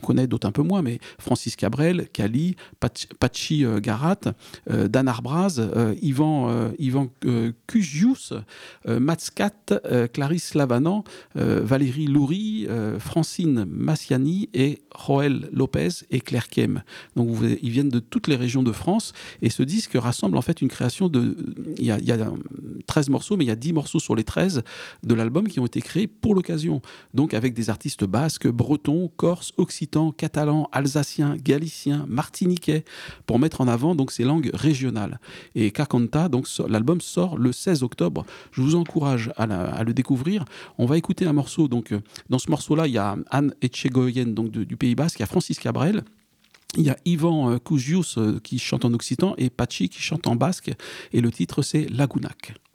connaît, d'autres un peu moins, mais Francis Cabrel, Cali, Pachi Garat, Dan Arbraz, Ivan Cugius, Matscat, Clarisse Lavanant, Valérie Loury, Francine Massiani et Joël Lopez et Claire Kem. Donc ils viennent de toutes les régions de France, et ce disque rassemble en fait une création de... Il y a 13 morceaux, mais il y a 10 morceaux sur les 13 de l'album qui ont été créés pour l'occasion. Donc avec des artistes basques, bretons, corses, occitans, catalans, alsaciens, galiciens, martiniquais, pour mettre en avant donc ces langues régionales. Et Kakanta, donc l'album sort le 16 octobre. Je vous encourage à le découvrir. On va écouter un morceau. Donc dans ce morceau-là, il y a Anne Etchegoyen donc du Pays Basque, il y a Francis Cabrel. Il y a Ivan Cugius qui chante en occitan et Pachi qui chante en basque. Et le titre, c'est Lagunac.